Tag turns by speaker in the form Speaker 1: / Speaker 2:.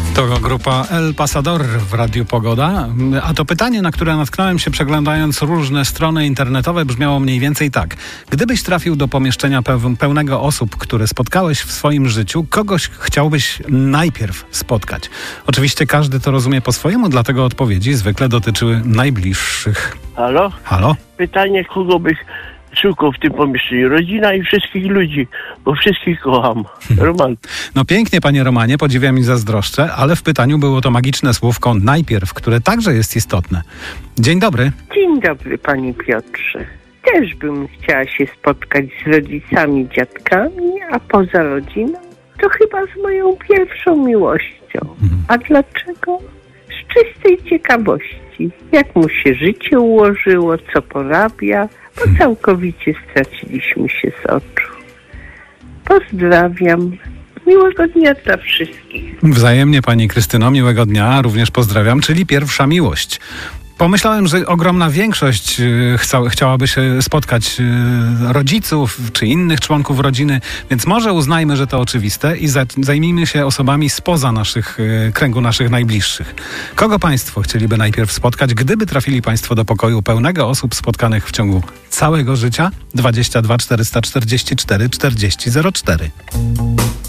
Speaker 1: To grupa El Pasador w Radiu Pogoda. A to pytanie, na które natknąłem się przeglądając różne strony internetowe, brzmiało mniej więcej tak. Gdybyś trafił do pomieszczenia pełnego osób, które spotkałeś w swoim życiu, kogoś chciałbyś najpierw spotkać? Oczywiście każdy to rozumie po swojemu, dlatego odpowiedzi zwykle dotyczyły najbliższych.
Speaker 2: Halo?
Speaker 1: Halo?
Speaker 2: Pytanie, kogo bych szukał w tym pomieszczeniu? Rodzina i wszystkich ludzi, bo wszystkich kocham. Roman.
Speaker 1: No pięknie, panie Romanie, podziwiam i zazdroszczę, ale w pytaniu było to magiczne słówko najpierw, które także jest istotne. Dzień dobry.
Speaker 3: Dzień dobry, panie Piotrze. Też bym chciała się spotkać z rodzicami, dziadkami, a poza rodziną to chyba z moją pierwszą miłością. A dlaczego? Z czystej ciekawości. Jak mu się życie ułożyło, co porabia, bo całkowicie straciliśmy się z oczu. Pozdrawiam. Miłego dnia dla wszystkich.
Speaker 1: Wzajemnie, pani Krystyno, miłego dnia, również pozdrawiam, czyli pierwsza miłość. Pomyślałem, że ogromna większość chciałaby się spotkać rodziców czy innych członków rodziny, więc może uznajmy, że to oczywiste i zajmijmy się osobami spoza kręgu naszych najbliższych. Kogo państwo chcieliby najpierw spotkać, gdyby trafili państwo do pokoju pełnego osób spotkanych w ciągu całego życia? 22 444 40 04.